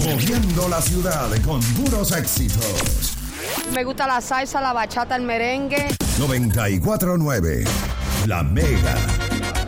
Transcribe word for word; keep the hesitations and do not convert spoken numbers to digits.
Moviendo la ciudad con puros éxitos. Me gusta la salsa, la bachata, el merengue. noventa y cuatro punto nueve La Mega.